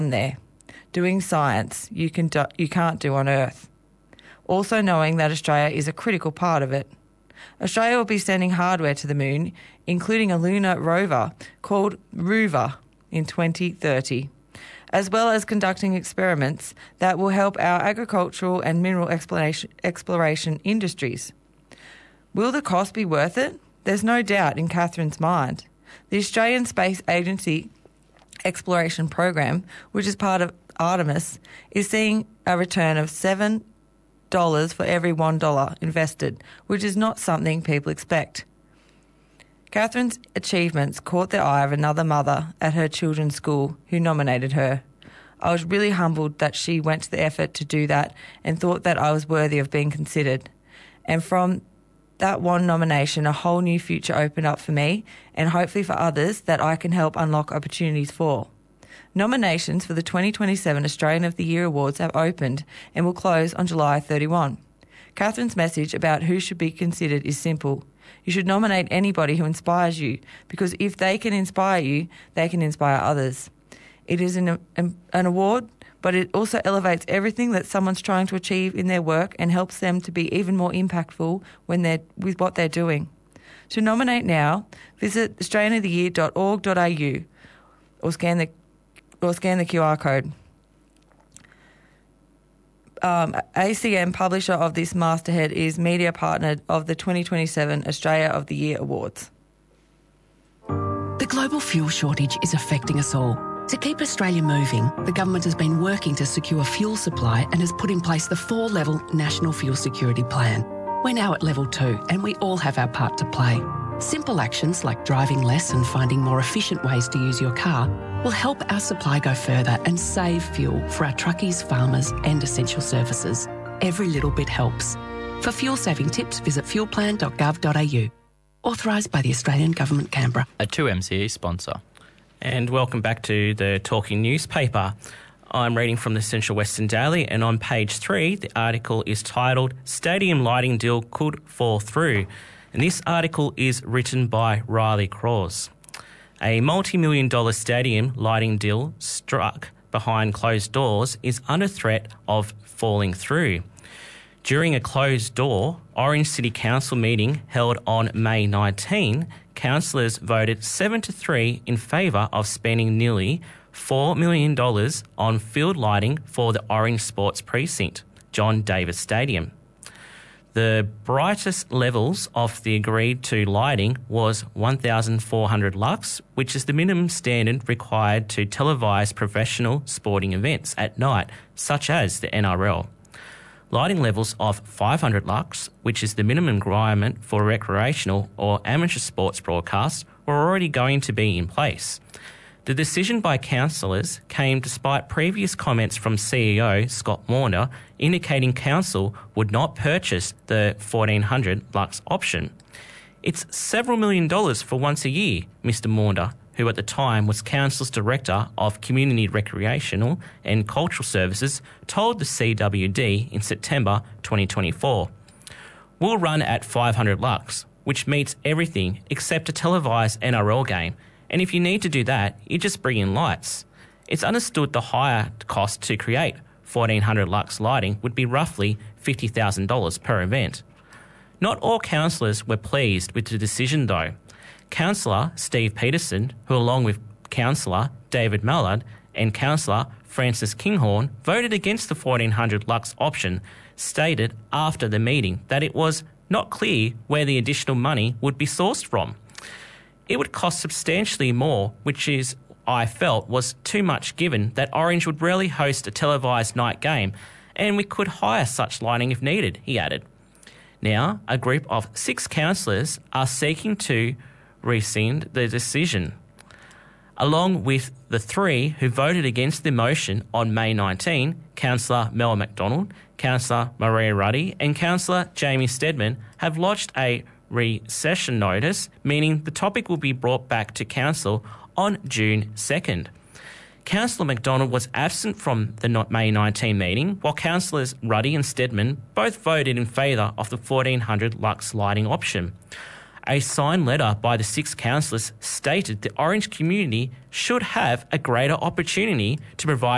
there, doing science you can't do on Earth. Also knowing that Australia is a critical part of it. Australia will be sending hardware to the moon, including a lunar rover called RUVA in 2030, as well as conducting experiments that will help our agricultural and mineral exploration industries. Will the cost be worth it? There's no doubt in Catherine's mind. The Australian Space Agency Exploration Program, which is part of Artemis, is seeing a return of $7 for every $1 invested, which is not something people expect. Catherine's achievements caught the eye of another mother at her children's school who nominated her. I was really humbled that she went to the effort to do that and thought that I was worthy of being considered. And from that one nomination, a whole new future opened up for me and hopefully for others that I can help unlock opportunities for. Nominations for the 2027 Australian of the Year Awards have opened and will close on July 31. Catherine's message about who should be considered is simple. You should nominate anybody who inspires you, because if they can inspire you, they can inspire others. It is an award, but it also elevates everything that someone's trying to achieve in their work and helps them to be even more impactful with what they're doing. To nominate now, visit australianoftheyear.org.au or scan the QR code. ACM, publisher of this masthead, is media partner of the 2027 Australia of the Year Awards. The global fuel shortage is affecting us all. To keep Australia moving, the government has been working to secure fuel supply and has put in place the 4-level National Fuel Security Plan. We're now at level 2 and we all have our part to play. Simple actions like driving less and finding more efficient ways to use your car will help our supply go further and save fuel for our truckies, farmers and essential services. Every little bit helps. For fuel-saving tips, visit fuelplan.gov.au. Authorised by the Australian Government, Canberra. A 2MCE sponsor. And welcome back to the Talking Newspaper. I'm reading from the Central Western Daily, and on page 3, the article is titled Stadium Lighting Deal Could Fall Through. And this article is written by Riley Cross. A multi-million-dollar stadium lighting deal struck behind closed doors is under threat of falling through. During a closed-door Orange City Council meeting held on May 19, councillors voted 7-3 in favour of spending nearly $4 million on field lighting for the Orange Sports Precinct, John Davis Stadium. The brightest levels of the agreed-to lighting was 1,400 lux, which is the minimum standard required to televise professional sporting events at night, such as the NRL. Lighting levels of 500 lux, which is the minimum requirement for recreational or amateur sports broadcasts, were already going to be in place. The decision by councillors came despite previous comments from CEO Scott Maunder indicating council would not purchase the 1,400 lux option. It's several $1 million for once a year, Mr Maunder, who at the time was council's Director of Community Recreational and Cultural Services, told the CWD in September 2024. We'll run at 500 lux, which meets everything except a televised NRL game. And if you need to do that, you just bring in lights. It's understood the higher cost to create 1,400 lux lighting would be roughly $50,000 per event. Not all councillors were pleased with the decision though. Councillor Steve Peterson, who along with Councillor David Mallard and Councillor Francis Kinghorn voted against the 1,400 lux option, stated after the meeting that it was not clear where the additional money would be sourced from. It would cost substantially more, which is, I felt, was too much given that Orange would rarely host a televised night game, and we could hire such lighting if needed, he added. Now, a group of 6 councillors are seeking to rescind the decision, along with the 3 who voted against the motion on May 19, Councillor Mel McDonald, Councillor Maria Ruddy and Councillor Jamie Steadman have lodged a recession notice, meaning the topic will be brought back to Council on June 2nd. Councillor McDonald was absent from the May 19 meeting, while Councillors Ruddy and Steadman both voted in favour of the 1,400 lux lighting option. A signed letter by the 6 councillors stated the Orange community should have a greater opportunity to provide